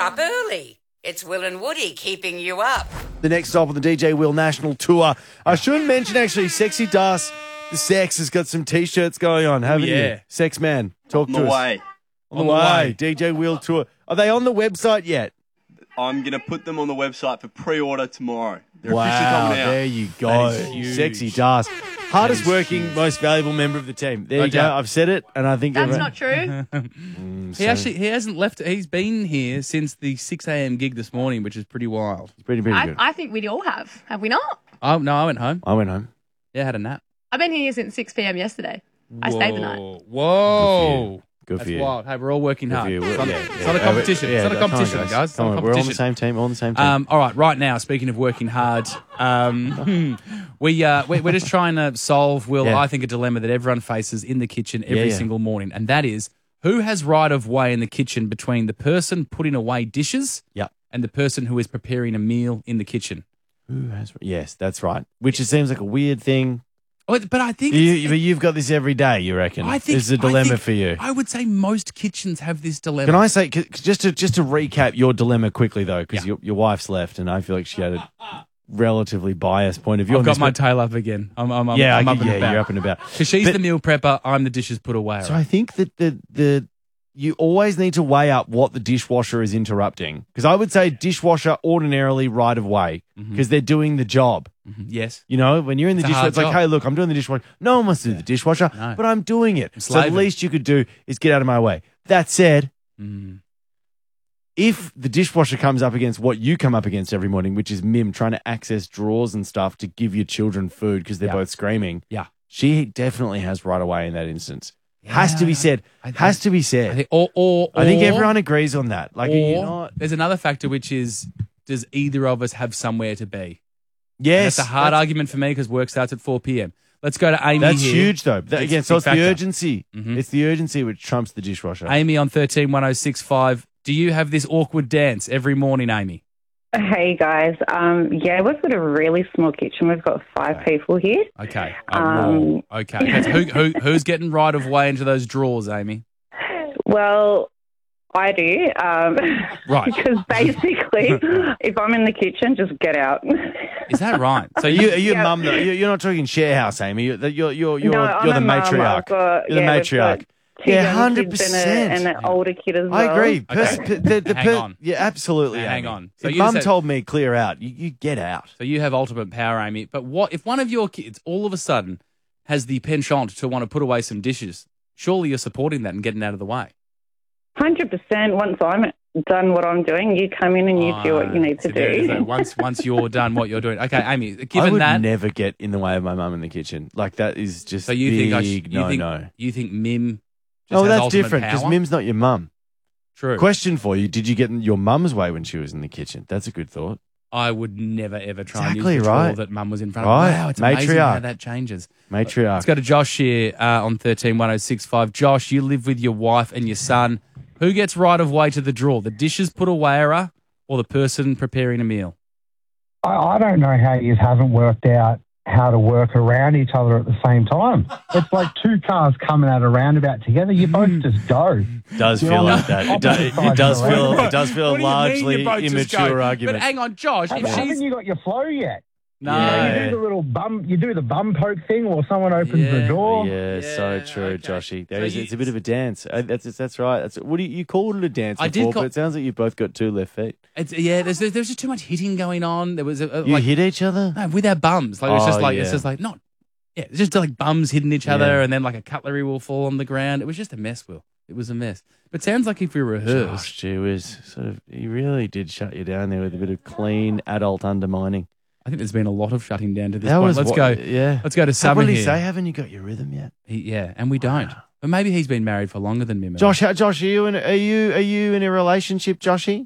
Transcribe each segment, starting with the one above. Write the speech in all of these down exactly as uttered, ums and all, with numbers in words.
up early. It's Will and Woody keeping you up. The next stop on the D J Will National Tour. I should mention, actually, Sexy Das, the Sex, has got some T-shirts going on, haven't yeah. you? Sex Man, talk On to the us. way. On, on the way. way. D J Will Tour. Are they on the website yet? I'm going to put them on the website for pre-order tomorrow. They're officially Wow, coming out. there you go. Sexy Das. Hardest working, most valuable member of the team. There No you doubt. go. I've said it, and I think... That's everyone- not true. Mm, He so- actually he hasn't left. He's been here since the six a.m. gig this morning, which is pretty wild. It's pretty, pretty I, good. I think we all have. Have we not? Oh no, I went home. I went home. Yeah, had a nap. I've been here since six p.m. yesterday. I stayed the night. Whoa. Whoa. Good That's for you. wild. Hey, we're all working Good hard. for you. It's not, Yeah, it's yeah. not a Uh, competition. yeah, it's not a come on, competition, guys. guys. It's Come not a on, we're all on the competition. same team. All on the same team. Um, all right, right now, speaking of working hard, um, we, uh, we, we're just trying to solve, Will, Yeah. I think, a dilemma that everyone faces in the kitchen every Yeah, yeah. single morning, and that is who has right of way in the kitchen between the person putting away dishes Yep. and the person who is preparing a meal in the kitchen. Who has? Yes, that's right. Which it seems like a weird thing. Oh, But I think You, it's- but you've got this every day, you reckon? I think It's a I dilemma think- for you. I would say most kitchens have this dilemma. Can I say, c- just to just to recap your dilemma quickly, though, because Yeah. your, your wife's left, and I feel like she had a relatively biased point of view I've on got this. my but- tail up again. I'm, I'm, I'm, yeah, I'm I- up and yeah, about. you're up and about. Because she's But- the meal prepper, I'm the dishes put away. So I think that the the you always need to weigh up what the dishwasher is interrupting. Because I would say dishwasher ordinarily right of way because they're doing the job. Yes. You know, when you're in the It's a dishwasher, hard it's like, job. hey, look, I'm doing the dishwasher. No one wants to do the dishwasher, No. but I'm doing it. So the slaving. least you could do is get out of my way. That said, Mm. if the dishwasher comes up against what you come up against every morning, which is Mim trying to access drawers and stuff to give your children food because they're Yeah. both screaming, Yeah. she definitely has right away in that instance. Has to be Yeah. said. I think- Has to be I said. think, or, or, I think or- everyone agrees on that. Like, or you know, there's another factor, which is does either of us have somewhere to be? And yes, that's a hard that's, argument for me because work starts at four p.m. Let's go to Amy that's here. huge, though. That, It's again, a so big it's the factor. urgency. Mhm. It's the urgency which trumps the dishwasher. Amy on thirteen one oh six five. Do you have this awkward dance every morning, Amy? Hey guys, um, yeah, we've got a really small kitchen. We've got five people here. Okay. Uh, Um, whoa. Okay. That's- who, who, who's getting right of way into those drawers, Amy? Well, I do, um, Right. because basically, if I'm in the kitchen, just get out. Is that right? So Are you, are you Yeah. mum? Though? You're you're not talking share house, Amy. You're you're you're, you're, no, I'm you're the a mum. matriarch. I've got, You're the yeah, we've matriarch. got Two Yeah, young hundred kids and, a, percent. and an older kid as well. I agree. Okay. Pers- p- the, the Hang per- on. Yeah, absolutely. Hang Amy. on. So If you mum said- told me clear out, you, you get out. So you have ultimate power, Amy. But what if one of your kids all of a sudden has the penchant to want to put away some dishes? Surely you're supporting that and getting out of the way. Hundred percent. Once I'm done what I'm doing, you come in and you do what you need to So there it is, do. though. Once once you're done what you're doing. Okay, Amy, I given would that, never get in the way of my mum in the kitchen. Like that is just so you big think I sh- you no think, no. you think Mim just Oh, has that's ultimate different because power? Mim's not your mum. True. Question for you: did you get in your mum's way when she was in the kitchen? That's a good thought. I would never ever try Exactly and use the right. drawer that Mum was in front Right. of. Wow, it's amazing how Matriarch. that changes. Matriarch. Let's go to Josh here uh, on thirteen one oh six five. Josh, you live with your wife and your son. Who gets right of way to the drawer? The dishes put awayer or the person preparing a meal? I, I don't know how you haven't worked out how to work around each other at the same time. It's like two cars coming at a roundabout together. You both just go. does You feel know, like that. It, do, opposite it, sides does of the feel. road. It does feel What do you mean largely you both just go? immature argument. But hang on, Josh, if Haven't, she's haven't you got your flow yet? no, You, know, Yeah. you do the little bum. You do the bum poke thing, or someone opens Yeah. the door. Yeah, so Yeah, true, okay. Joshy. There So is, you- it's a bit of a dance. Uh, That's that's right. That's what do you, you called it a dance I before, did call- but it sounds like you both got two left feet. it's, yeah, there's there's just too much hitting going on. There was a, a, You like hit each other. no, with our bums. Like it's just Oh, like it's yeah. just like not. Yeah, it's just like bums hitting each other, Yeah. and then like a cutlery will fall on the ground. It was just a mess, Will. It was a mess. But sounds like if we rehearsed, Gosh, gee whiz. Sort of, he really did shut you down there with a bit of clean adult undermining. I think there's been a lot of shutting down to this That point. was Let's what- go. Yeah. Let's go to How Summer what did he here. say? Haven't you got your rhythm yet? He, yeah, and we don't. But maybe he's been married for longer than Mim. and I. Josh, how, Josh, are you in? Are you are you in a relationship, Joshy?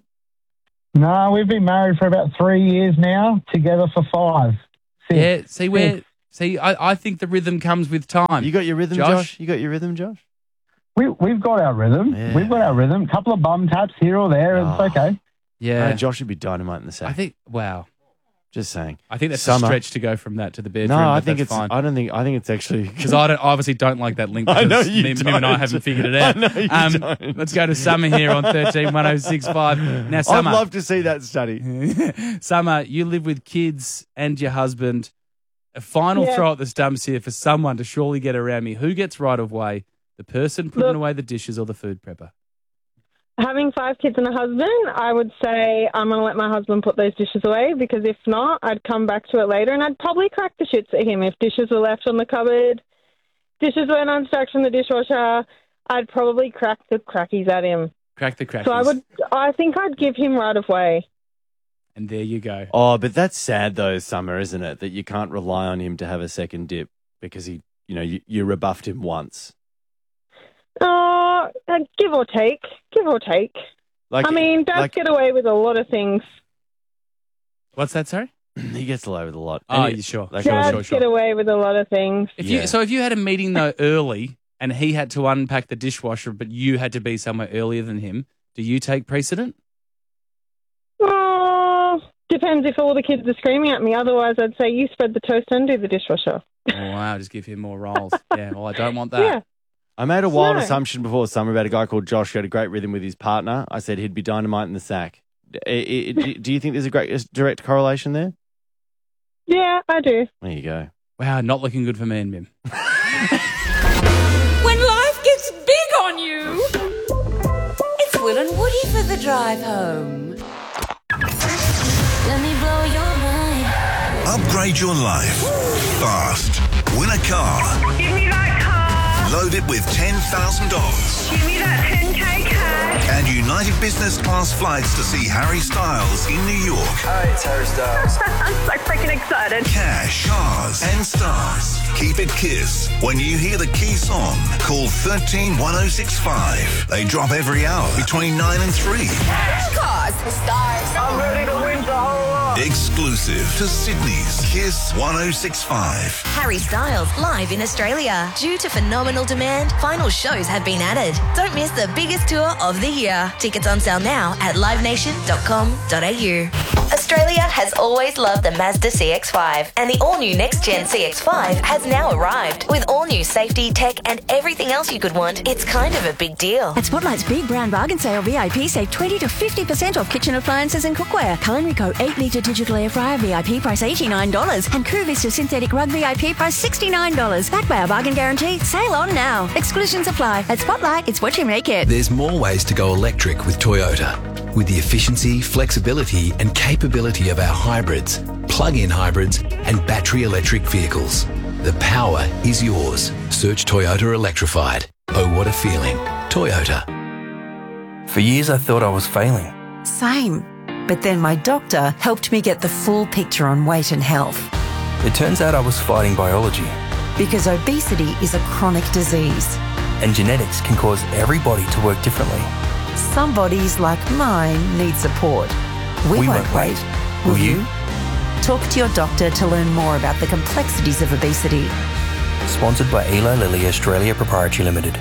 No, we've been married for about three years now. Together for five. Six. Yeah, see where see I, I think the rhythm comes with time. You got your rhythm, Josh? Josh? You got your rhythm, Josh? We, we've got our rhythm. Yeah. We've got our rhythm. A couple of bum taps here or there. Oh. It's okay. yeah. No, Josh would be dynamite in the I sack. think wow. Just saying. I think that's Summer. a stretch to go from that to the bedroom. No, I but think that's it's. fine. I don't think. I think it's actually Because I don't, obviously don't like that link. I know because you me, me and I don't. haven't figured it out. I know you um, don't. Let's go to Summer here on thirteen one oh six five. Now, I'd Summer, love to see that study. Summer, you live with kids and your husband. A final Yeah. throw at the stumps here for someone to surely get around me. Who gets right of way? The person putting Look. away the dishes or the food prepper? Having five kids and a husband, I would say I'm going to let my husband put those dishes away because if not, I'd come back to it later and I'd probably crack the shits at him if dishes were left on the cupboard, dishes went unstacked from the dishwasher. I'd probably crack the crackies at him. Crack the crackies. So I would, I think I'd give him right of way. And there you go. Oh, but that's sad though, Summer, isn't it? That you can't rely on him to have a second dip because he, you know, you, you rebuffed him once. Uh, uh, give or take, give or take. Like, I mean, dads like- get away with a lot of things. What's that, sorry? he gets away with a lot. Oh, And you sure? like, Sure, Dads sure, sure. get away with a lot of things. If Yeah. you so if you had a meeting though early and he had to unpack the dishwasher, but you had to be somewhere earlier than him, do you take precedent? Oh, depends if all the kids are screaming at me. Otherwise, I'd say you spread the toast and do the dishwasher. Oh, wow, just give him more roles. Yeah, well, I don't want that. Yeah. I made a wild No. assumption before Summer about a guy called Josh who had a great rhythm with his partner. I said he'd be dynamite in the sack. I- I- do- Do you think there's a great direct correlation there? Yeah, I do. There you go. Wow, not looking good for me and Mim. When life gets big on you, it's Will and Woody for the drive home. Let me blow your mind. Upgrade your life fast. Win a car. Give me that car. Load it with ten thousand dollars. Give me that ten K cash. And United Business Class flights to see Harry Styles in New York. Hi, it's Harry Styles. I'm so freaking excited. Cash, cars, and stars. Keep it Kiss. When you hear the key song, call one three one oh six five. They drop every hour between nine and three. Cars, stars. I'm ready to win the whole lot. Exclusive to Sydney's Kiss one oh six five. Harry Styles live in Australia. Due to phenomenal demand, final shows have been added. Don't miss the biggest tour of the year. Tickets on sale now at live nation dot com dot a u. Australia has always loved the Mazda C X five, and the all-new next-gen C X five has now arrived. With all-new safety, tech, and everything else you could want, it's kind of a big deal. At Spotlight's Big Brown Bargain Sale V I P, save twenty to fifty percent off kitchen appliances and cookware. Culinary Co. eight litre digital air fryer V I P price eighty-nine dollars and Cool Vista synthetic rug V I P price sixty-nine dollars. Backed by our bargain guarantee. Sale on now. Exclusions apply. At Spotlight, it's what you make it. There's more ways to go electric with Toyota. With the efficiency, flexibility and capability of our hybrids, plug-in hybrids and battery electric vehicles. The power is yours. Search Toyota Electrified. Oh, what a feeling. Toyota. For years, I thought I was failing. Same. But then my doctor helped me get the full picture on weight and health. It turns out I was fighting biology. Because obesity is a chronic disease. And genetics can cause every body to work differently. Some bodies, like mine, need support. We, We won't won't wait. wait. Will Will you? you? Talk to your doctor to learn more about the complexities of obesity. Sponsored by Eli Lilly Australia Proprietary Limited.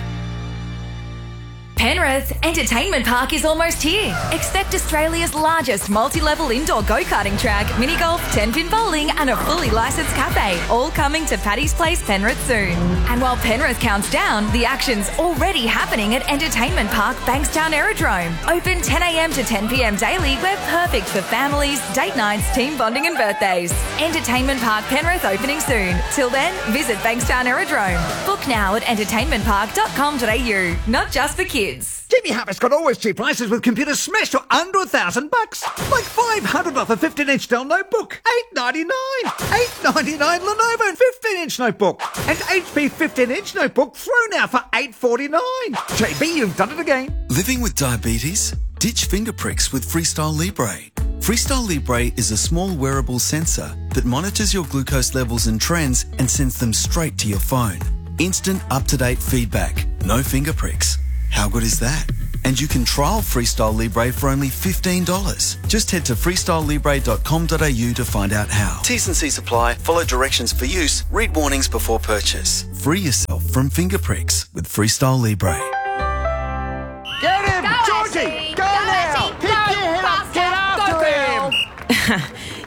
Penrith Entertainment Park is almost here. Expect Australia's largest multi-level indoor go-karting track, mini golf, ten-pin bowling and a fully licensed cafe, all coming to Paddy's Place, Penrith soon. And while Penrith counts down, the action's already happening at Entertainment Park Bankstown Aerodrome. Open ten a.m. to ten p.m. daily. We're perfect for families, date nights, team bonding and birthdays. Entertainment Park Penrith opening soon. Till then, visit Bankstown Aerodrome. Book now at entertainment park dot com dot a u. Not just for kids. Jimmy Harris got always cheap prices with computers smashed to under a thousand bucks. Like five hundred off a fifteen inch Dell notebook. eight ninety-nine. eight ninety-nine Lenovo fifteen inch notebook. And H P fifteen inch notebook thrown out for eight forty-nine. J B, you've done it again. Living with diabetes? Ditch finger pricks with Freestyle Libre. Freestyle Libre is a small wearable sensor that monitors your glucose levels and trends and sends them straight to your phone. Instant up-to-date feedback. No finger pricks. How good is that? And you can trial Freestyle Libre for only fifteen dollars. Just head to freestyle libre dot com dot a u to find out how. T's and C's apply. Follow directions for use. Read warnings before purchase. Free yourself from finger pricks with Freestyle Libre. Get him! Go, Georgie! Ashley! Go, Go, now! Ashley! Pick Go, your head up! faster! Get after Go, him! girl!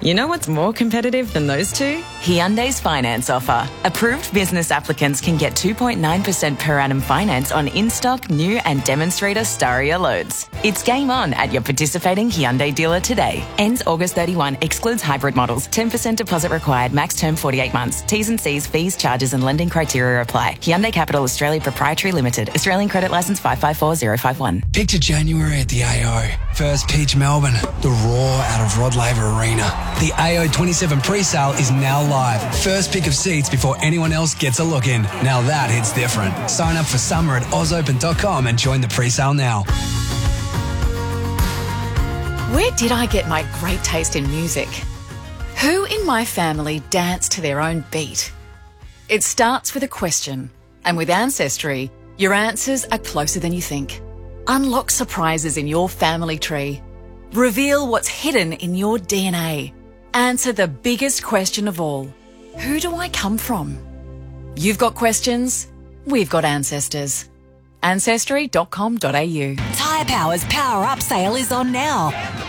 You know what's more competitive than those two? Hyundai's finance offer. Approved business applicants can get two point nine percent per annum finance on in-stock, new and demonstrator Staria loads. It's game on at your participating Hyundai dealer today. Ends August thirty-first. Excludes hybrid models. ten percent deposit required. Max term forty-eight months. T's and C's, fees, charges and lending criteria apply. Hyundai Capital Australia Proprietary Limited. Australian credit licence five five four zero five one. Picture January at the A O. First pitch Melbourne. The roar out of Rod Laver Arena. The A O twenty-seven pre-sale is now live. First pick of seats before anyone else gets a look in. Now that hits different. Sign up for summer at oz open dot com and join the pre-sale now. Where did I get my great taste in music? Who in my family dance to their own beat? It starts with a question, and with Ancestry, your answers are closer than you think. Unlock surprises in your family tree. Reveal what's hidden in your D N A. Answer the biggest question of all. Who do I come from? You've got questions, we've got ancestors. ancestry dot com dot a u. Tyre Power's Power Up sale is on now.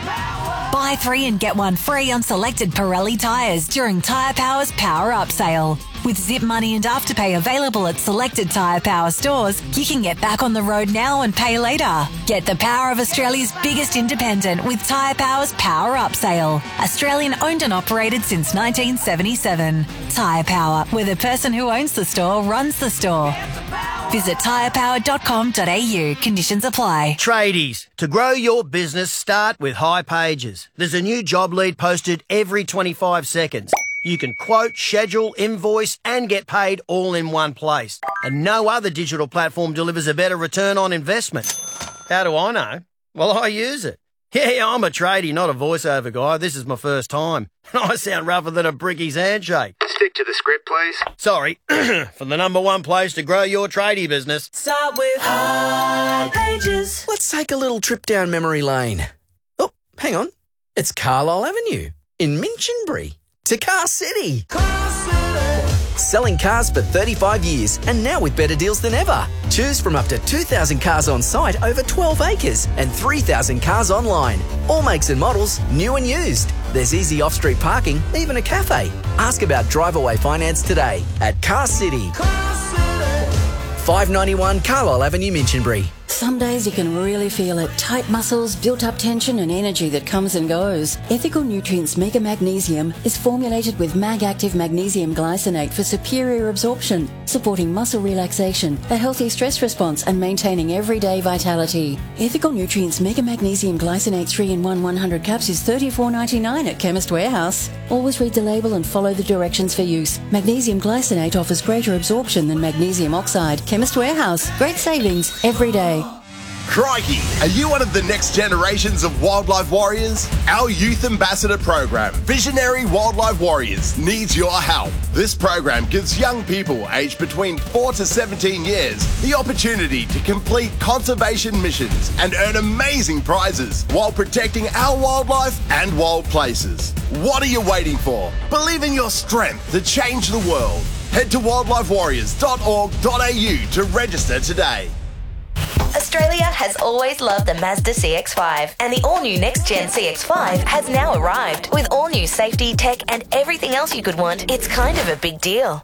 Buy three and get one free on selected Pirelli tyres during Tyre Power's Power Up sale. With Zip Money and Afterpay available at selected Tyre Power stores, you can get back on the road now and pay later. Get the power of Australia's biggest independent with Tyre Power's Power Up sale. Australian owned and operated since nineteen seventy-seven. Tyre Power, where the person who owns the store runs the store. Visit tyre power dot com dot a u. Conditions apply. Tradies, to grow your business, start with High Pages. There's a new job lead posted every twenty-five seconds. You can quote, schedule, invoice, and get paid all in one place. And no other digital platform delivers a better return on investment. How do I know? Well, I use it. Yeah, I'm a tradie, not a voiceover guy. This is my first time. I sound rougher than a bricky's handshake. Stick to the script, please. Sorry, for the number one place to grow your tradie business. Start with High Pages. Let's take a little trip down memory lane. Oh, hang on. It's Carlisle Avenue in Minchinbury to Car City. Car City. Selling cars for thirty-five years and now with better deals than ever. Choose from up to two thousand cars on site over twelve acres and three thousand cars online. All makes and models, new and used. There's easy off-street parking, even a cafe. Ask about drive-away finance today at Car City. Car City. five ninety-one Carlisle Avenue, Minchinbury. Some days you can really feel it. Tight muscles, built-up tension and energy that comes and goes. Ethical Nutrients Mega Magnesium is formulated with Mag-Active Magnesium Glycinate for superior absorption, supporting muscle relaxation, a healthy stress response and maintaining everyday vitality. Ethical Nutrients Mega Magnesium Glycinate three in one one hundred caps is thirty-four ninety-nine at Chemist Warehouse. Always read the label and follow the directions for use. Magnesium Glycinate offers greater absorption than magnesium oxide. Chemist Warehouse. Great savings every day. Crikey, are you one of the next generations of wildlife warriors? Our Youth Ambassador program, Visionary Wildlife Warriors, needs your help. This program gives young people aged between four to seventeen years the opportunity to complete conservation missions and earn amazing prizes while protecting our wildlife and wild places. What are you waiting for? Believe in your strength to change the world. Head to wildlife warriors dot org dot a u to register today. Australia has always loved the Mazda C X five, and the all-new next-gen C X five has now arrived. With all-new safety, tech, and everything else you could want, it's kind of a big deal.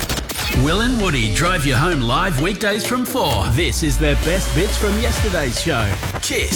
Will and Woody drive you home live weekdays from four. This is their best bits from yesterday's show. Kiss.